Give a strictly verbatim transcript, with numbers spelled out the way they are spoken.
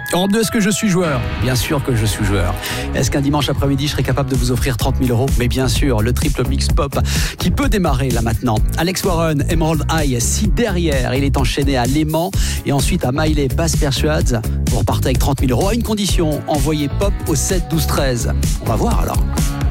Europe deux, est-ce que je suis joueur ? Bien sûr que je suis joueur. Est-ce qu'un dimanche après-midi, je serai capable de vous offrir trente mille euros ? Mais bien sûr, le triple mix pop qui peut démarrer là maintenant. Alex Warren, Emerald Eye, si derrière, il est enchaîné à Léman et ensuite à Miley, Bass Persuades, vous repartez avec trente mille euros à une condition, envoyez pop au sept douze treize. On va voir alors.